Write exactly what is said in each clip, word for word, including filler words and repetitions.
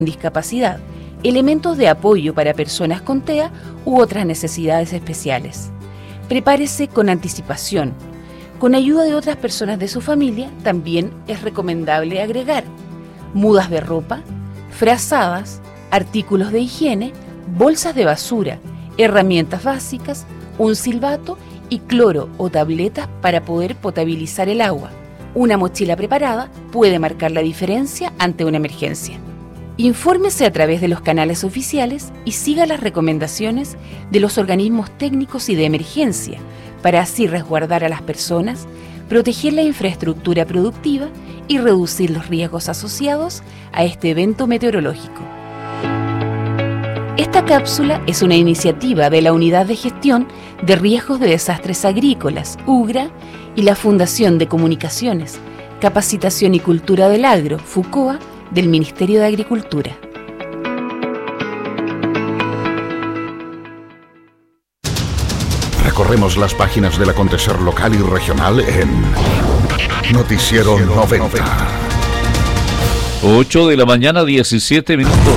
discapacidad, elementos de apoyo para personas con T E A u otras necesidades especiales. Prepárese con anticipación. Con ayuda de otras personas de su familia, también es recomendable agregar mudas de ropa, frazadas, artículos de higiene, bolsas de basura, herramientas básicas, un silbato y cloro o tabletas para poder potabilizar el agua. Una mochila preparada puede marcar la diferencia ante una emergencia. Infórmese a través de los canales oficiales y siga las recomendaciones de los organismos técnicos y de emergencia para así resguardar a las personas, proteger la infraestructura productiva y reducir los riesgos asociados a este evento meteorológico. Esta cápsula es una iniciativa de la Unidad de Gestión de Riesgos de Desastres Agrícolas, UGRA, y la Fundación de Comunicaciones, Capacitación y Cultura del Agro, FUCOA, del Ministerio de Agricultura. Recorremos las páginas del acontecer local y regional en Noticiero noventa. ocho de la mañana, diecisiete minutos.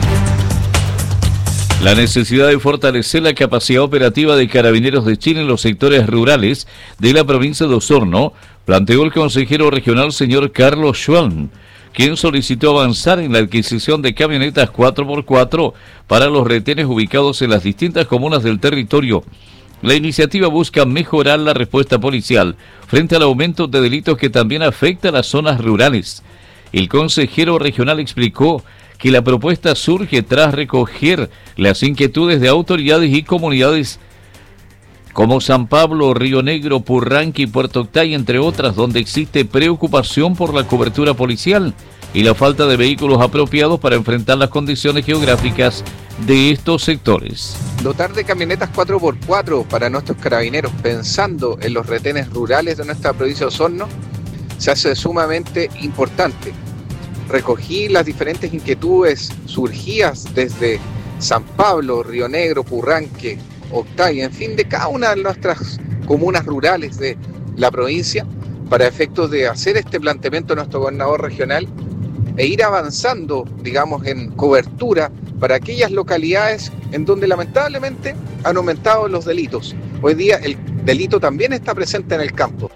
La necesidad de fortalecer la capacidad operativa de Carabineros de Chile en los sectores rurales de la provincia de Osorno planteó el consejero regional señor Carlos Schwalm, quien solicitó avanzar en la adquisición de camionetas cuatro por cuatro para los retenes ubicados en las distintas comunas del territorio. La iniciativa busca mejorar la respuesta policial frente al aumento de delitos que también afecta a las zonas rurales. El consejero regional explicó que la propuesta surge tras recoger las inquietudes de autoridades y comunidades como San Pablo, Río Negro, Purranque y Puerto Octay, entre otras, donde existe preocupación por la cobertura policial y la falta de vehículos apropiados para enfrentar las condiciones geográficas de estos sectores. Dotar de camionetas cuatro por cuatro para nuestros carabineros, pensando en los retenes rurales de nuestra provincia de Osorno, se hace sumamente importante. Recogí las diferentes inquietudes surgidas desde San Pablo, Río Negro, Purranque, Octay, en fin, de cada una de nuestras comunas rurales de la provincia, para efectos de hacer este planteamiento a nuestro gobernador regional e ir avanzando, digamos, en cobertura para aquellas localidades en donde lamentablemente han aumentado los delitos. Hoy día el delito también está presente en el campo.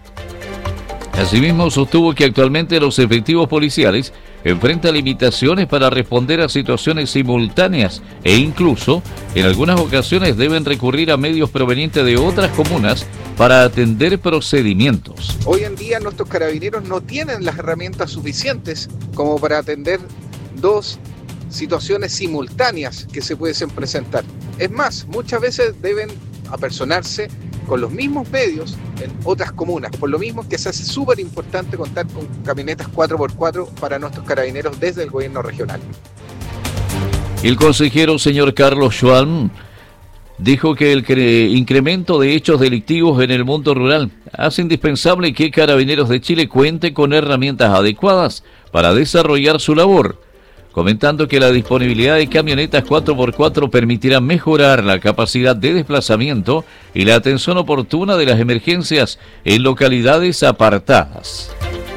Asimismo, sostuvo que actualmente los efectivos policiales enfrentan limitaciones para responder a situaciones simultáneas e incluso, en algunas ocasiones, deben recurrir a medios provenientes de otras comunas para atender procedimientos. Hoy en día nuestros carabineros no tienen las herramientas suficientes como para atender dos situaciones simultáneas que se pueden presentar. Es más, muchas veces deben apersonarse con los mismos medios en otras comunas, por lo mismo que se hace súper importante contar con camionetas cuatro por cuatro para nuestros carabineros desde el gobierno regional. El consejero señor Carlos Schwalm dijo que el cre- incremento de hechos delictivos en el mundo rural hace indispensable que Carabineros de Chile cuente con herramientas adecuadas para desarrollar su labor, comentando que la disponibilidad de camionetas cuatro por cuatro permitirá mejorar la capacidad de desplazamiento y la atención oportuna de las emergencias en localidades apartadas.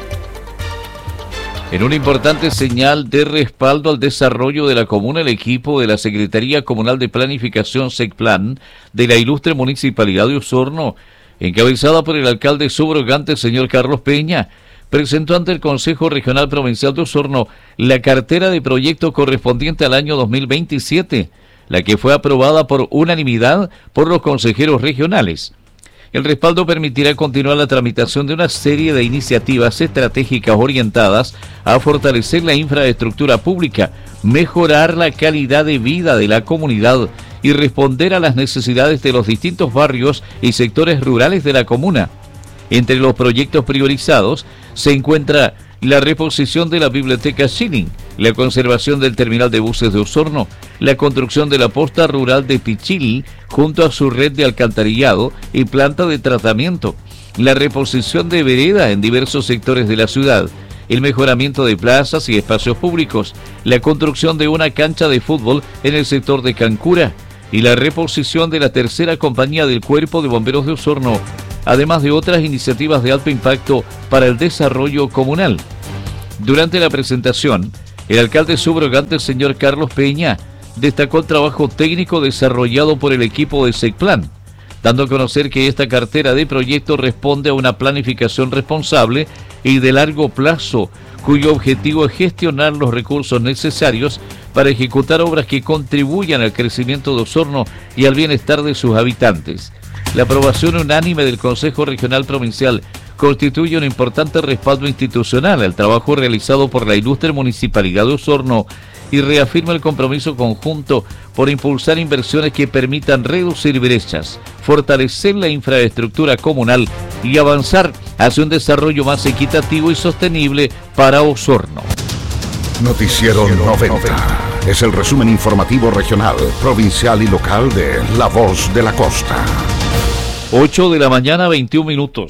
En una importante señal de respaldo al desarrollo de la comuna, el equipo de la Secretaría Comunal de Planificación SECPLAN de la ilustre Municipalidad de Osorno, encabezada por el alcalde subrogante señor Carlos Peña, presentó ante el Consejo Regional Provincial de Osorno la cartera de proyecto correspondiente al año dos mil veintisiete, la que fue aprobada por unanimidad por los consejeros regionales. El respaldo permitirá continuar la tramitación de una serie de iniciativas estratégicas orientadas a fortalecer la infraestructura pública, mejorar la calidad de vida de la comunidad y responder a las necesidades de los distintos barrios y sectores rurales de la comuna. Entre los proyectos priorizados se encuentra la reposición de la biblioteca Schilling, la conservación del terminal de buses de Osorno, la construcción de la posta rural de Pichil junto a su red de alcantarillado y planta de tratamiento, la reposición de vereda en diversos sectores de la ciudad, el mejoramiento de plazas y espacios públicos, la construcción de una cancha de fútbol en el sector de Cancura y la reposición de la tercera compañía del Cuerpo de Bomberos de Osorno, además de otras iniciativas de alto impacto para el desarrollo comunal. Durante la presentación, El alcalde subrogante, señor Carlos Peña, destacó el trabajo técnico desarrollado por el equipo de SECPLAN, dando a conocer que esta cartera de proyectos responde a una planificación responsable y de largo plazo, cuyo objetivo es gestionar los recursos necesarios para ejecutar obras que contribuyan al crecimiento de Osorno y al bienestar de sus habitantes. La aprobación unánime del Consejo Regional Provincial constituye un importante respaldo institucional al trabajo realizado por la ilustre Municipalidad de Osorno y reafirma el compromiso conjunto por impulsar inversiones que permitan reducir brechas, fortalecer la infraestructura comunal y avanzar hacia un desarrollo más equitativo y sostenible para Osorno. Noticiero noventa. Es el resumen informativo regional, provincial y local de La Voz de la Costa. ocho de la mañana, veintiún minutos.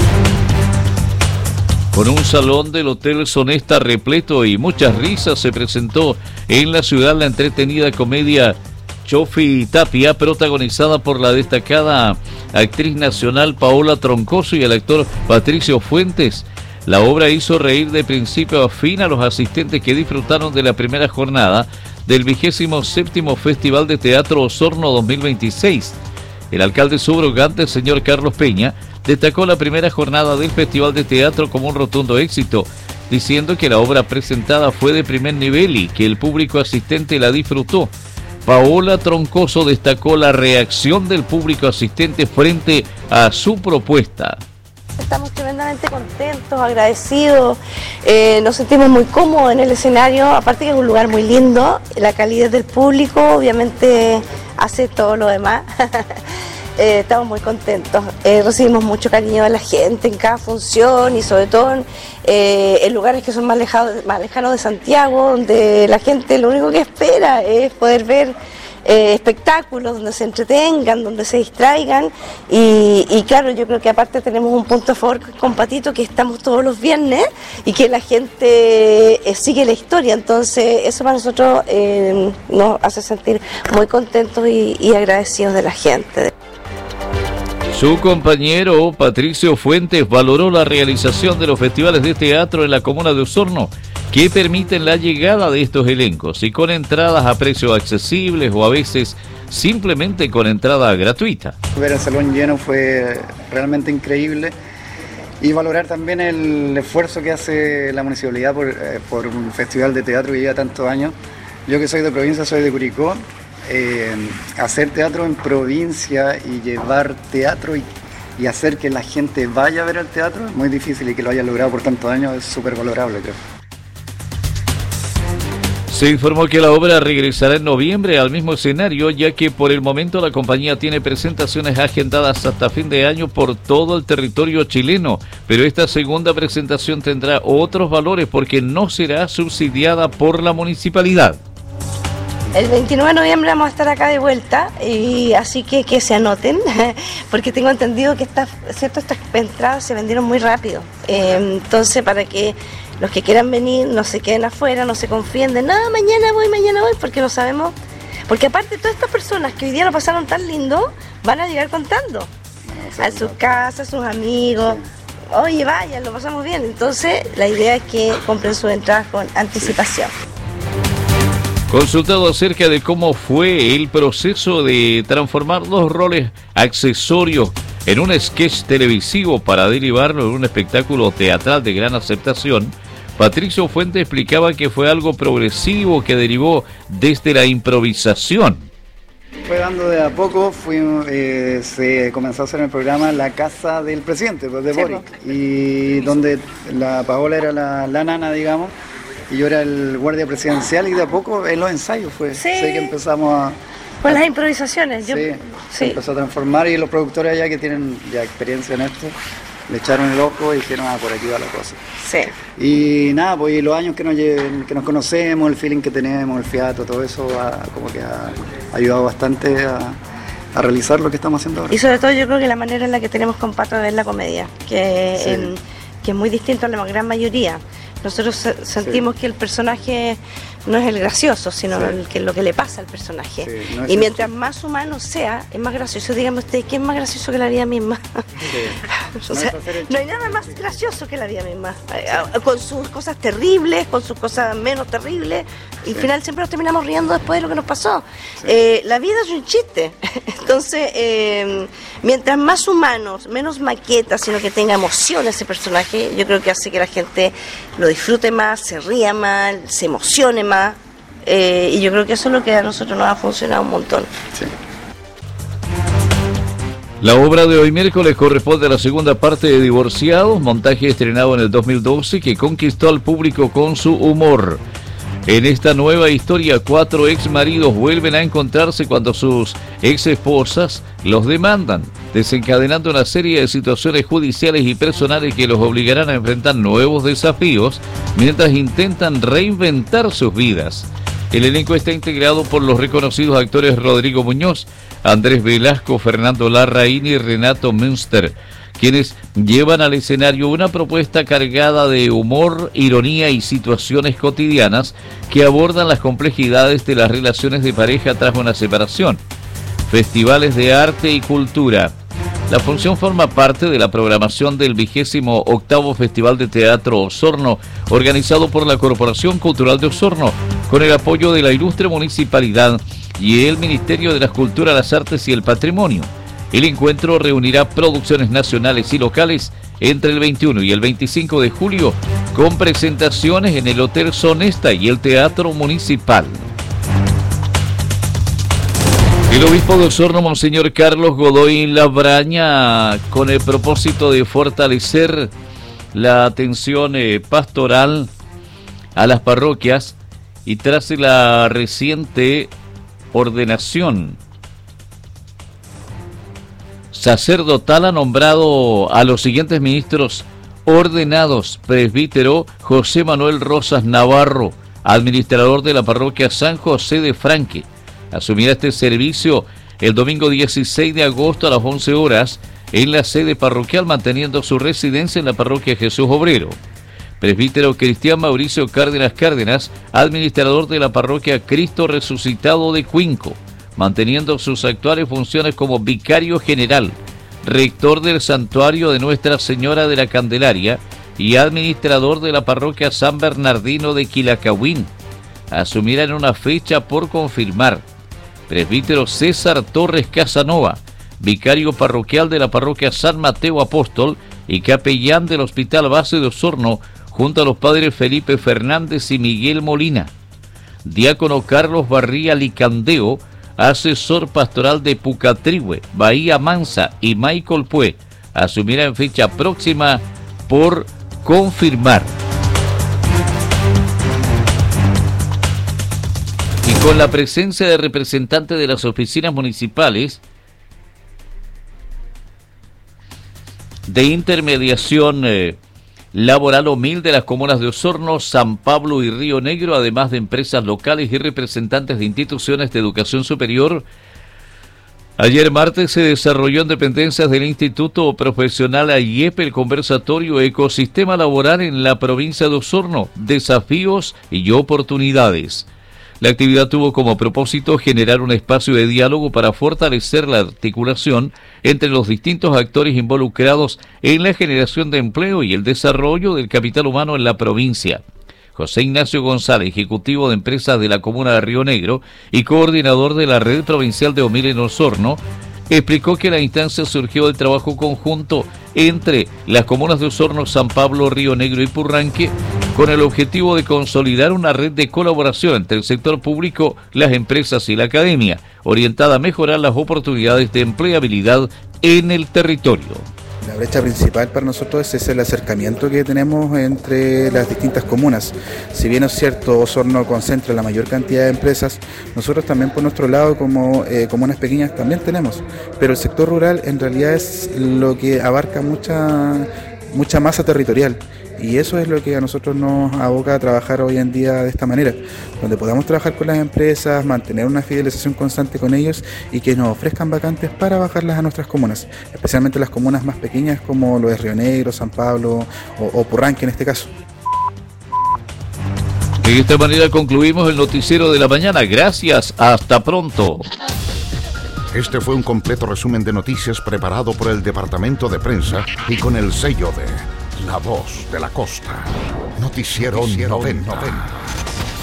Con un salón del Hotel Sonesta repleto y muchas risas se presentó en la ciudad la entretenida comedia Chofi Tapia, protagonizada por la destacada actriz nacional Paola Troncoso y el actor Patricio Fuentes. La obra hizo reír de principio a fin a los asistentes que disfrutaron de la primera jornada del vigésimo séptimo Festival de Teatro Osorno dos mil veintiséis. El alcalde subrogante, señor Carlos Peña, destacó la primera jornada del Festival de Teatro como un rotundo éxito, diciendo que la obra presentada fue de primer nivel y que el público asistente la disfrutó. Paola Troncoso destacó la reacción del público asistente frente a su propuesta. Estamos tremendamente contentos, agradecidos, eh, nos sentimos muy cómodos en el escenario, aparte que es un lugar muy lindo, la calidez del público obviamente hace todo lo demás. Eh, estamos muy contentos, eh, recibimos mucho cariño de la gente en cada función y sobre todo en, eh, en lugares que son más lejanos, más lejanos de Santiago, donde la gente lo único que espera es poder ver eh, espectáculos, donde se entretengan, donde se distraigan y, y claro, yo creo que aparte tenemos un punto a favor con Patito, que estamos todos los viernes y que la gente eh, sigue la historia, entonces eso para nosotros eh, nos hace sentir muy contentos y, y agradecidos de la gente. Su compañero Patricio Fuentes valoró la realización de los festivales de teatro en la comuna de Osorno, que permiten la llegada de estos elencos y con entradas a precios accesibles o a veces simplemente con entrada gratuita. Ver el salón lleno fue realmente increíble y valorar también el esfuerzo que hace la municipalidad por, eh, por un festival de teatro que lleva tantos años. Yo que soy de provincia, soy de Curicó. Eh, hacer teatro en provincia y llevar teatro y, y hacer que la gente vaya a ver el teatro es muy difícil y que lo haya logrado por tantos años es súper valorable, creo. Se informó que la obra regresará en noviembre al mismo escenario, ya que por el momento la compañía tiene presentaciones agendadas hasta fin de año por todo el territorio chileno, pero esta segunda presentación tendrá otros valores porque no será subsidiada por la municipalidad. El veintinueve de noviembre vamos a estar acá de vuelta, y así que que se anoten, porque tengo entendido que estas, ¿cierto? Estas entradas se vendieron muy rápido. Eh, entonces, para que los que quieran venir no se queden afuera, no se confíen de nada, mañana voy, mañana voy, porque no sabemos. Porque aparte, todas estas personas que hoy día lo pasaron tan lindo, van a llegar contando a sus casas, a sus amigos. Oye, vayan, lo pasamos bien. Entonces, la idea es que compren sus entradas con anticipación. Consultado acerca de cómo fue el proceso de transformar dos roles accesorios en un sketch televisivo para derivarlo en un espectáculo teatral de gran aceptación, Patricio Fuentes explicaba que fue algo progresivo que derivó desde la improvisación. Fue dando de a poco, fui, eh, se comenzó a hacer el programa La Casa del Presidente, pues, de sí, Boric, y donde la Paola era la, la nana, digamos, y yo era el guardia presidencial, y de a poco en los ensayos fue, sí. Sé que empezamos a... Con las improvisaciones. Yo, sí, sí, se empezó a transformar, y los productores allá que tienen ya experiencia en esto, le echaron el ojo y dijeron, ah, por aquí va la cosa. Sí. Y nada, pues y los años que nos, que nos conocemos, el feeling que tenemos, el fiato, todo eso ha, como que ha ayudado bastante a, a realizar lo que estamos haciendo ahora. Y sobre todo yo creo que la manera en la que tenemos con Pato de ver la comedia, que, sí. en, que es muy distinto a la gran mayoría. Nosotros sentimos sí. que el personaje no es el gracioso, sino Sí. el que, lo que le pasa al personaje. Sí, no es y el- mientras más humano sea, es más gracioso. Díganme ustedes, ¿qué es más gracioso que la vida misma? Sí. O No sea, es hacer el no hay nada más gracioso que la vida misma. Eh, eh, Con sus cosas terribles, con sus cosas menos terribles, y al final siempre nos terminamos riendo después de lo que nos pasó. Eh, la vida es un chiste. Entonces, eh, mientras más humanos, menos maquetas, sino que tenga emoción ese personaje, yo creo que hace que la gente lo disfrute más, se ría más, se emocione más. Eh, y yo creo que eso es lo que a nosotros nos ha funcionado un montón. Sí. La obra de hoy miércoles corresponde a la segunda parte de Divorciados, montaje estrenado en el dos mil doce que conquistó al público con su humor. En esta nueva historia, cuatro ex maridos vuelven a encontrarse cuando sus ex esposas los demandan, desencadenando una serie de situaciones judiciales y personales que los obligarán a enfrentar nuevos desafíos mientras intentan reinventar sus vidas. El elenco está integrado por los reconocidos actores Rodrigo Muñoz, Andrés Velasco, Fernando Larraín y Renato Münster, quienes llevan al escenario una propuesta cargada de humor, ironía y situaciones cotidianas que abordan las complejidades de las relaciones de pareja tras una separación. Festivales de arte y cultura. La función forma parte de la programación del vigésimo octavo Festival de Teatro Osorno, organizado por la Corporación Cultural de Osorno, con el apoyo de la ilustre municipalidad y el Ministerio de las Culturas, las Artes y el Patrimonio. El encuentro reunirá producciones nacionales y locales entre el veintiuno y el veinticinco de julio, con presentaciones en el Hotel Sonesta y el Teatro Municipal. El obispo de Osorno, Monseñor Carlos Godoy Labraña, con el propósito de fortalecer la atención eh, pastoral a las parroquias y tras la reciente ordenación sacerdotal, ha nombrado a los siguientes ministros ordenados: presbítero José Manuel Rosas Navarro, administrador de la parroquia San José de Franque. Asumirá este servicio el domingo dieciséis de agosto a las once horas en la sede parroquial, manteniendo su residencia en la parroquia Jesús Obrero. Presbítero Cristian Mauricio Cárdenas Cárdenas, administrador de la parroquia Cristo Resucitado de Cuinco, manteniendo sus actuales funciones como vicario general, rector del santuario de Nuestra Señora de la Candelaria y administrador de la parroquia San Bernardino de Quilacahuín. Asumirá en una fecha por confirmar. Presbítero César Torres Casanova, vicario parroquial de la parroquia San Mateo Apóstol y capellán del Hospital Base de Osorno, junto a los padres Felipe Fernández y Miguel Molina. Diácono Carlos Barría Licandeo, asesor pastoral de Pucatrihue, Bahía Mansa y Michael Pue, asumirá en fecha próxima por confirmar. Y con la presencia de representantes de las oficinas municipales de intermediación eh, laboral o M I L de las comunas de Osorno, San Pablo y Río Negro, además de empresas locales y representantes de instituciones de educación superior. Ayer martes se desarrolló en dependencias del Instituto Profesional A I E P el conversatorio Ecosistema Laboral en la provincia de Osorno, desafíos y oportunidades. La actividad tuvo como propósito generar un espacio de diálogo para fortalecer la articulación entre los distintos actores involucrados en la generación de empleo y el desarrollo del capital humano en la provincia. José Ignacio González, ejecutivo de empresas de la comuna de Río Negro y coordinador de la red provincial de O M I L en Osorno, explicó que la instancia surgió del trabajo conjunto entre las comunas de Osorno, San Pablo, Río Negro y Purranque, con el objetivo de consolidar una red de colaboración entre el sector público, las empresas y la academia, orientada a mejorar las oportunidades de empleabilidad en el territorio. La brecha principal para nosotros es el acercamiento que tenemos entre las distintas comunas. Si bien es cierto, Osorno concentra la mayor cantidad de empresas, nosotros también por nuestro lado, como eh, comunas pequeñas, también tenemos. Pero el sector rural en realidad es lo que abarca mucha, mucha masa territorial. Y eso es lo que a nosotros nos aboca a trabajar hoy en día de esta manera, donde podamos trabajar con las empresas, mantener una fidelización constante con ellos y que nos ofrezcan vacantes para bajarlas a nuestras comunas, especialmente las comunas más pequeñas como lo de Río Negro, San Pablo o, o Purranque en este caso. De esta manera concluimos el noticiero de la mañana. Gracias, hasta pronto. Este fue un completo resumen de noticias preparado por el Departamento de Prensa y con el sello de La Voz de la Costa. Noticiero, Noticiero noventa.